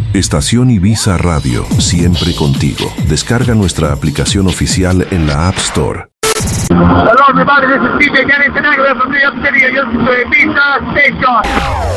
Estación Ibiza Radio, siempre contigo. Descarga nuestra aplicación oficial en la App Store. Hello everybody, this is DJ Dennis Tenaglia from New York City. You're listening to Ibiza Station.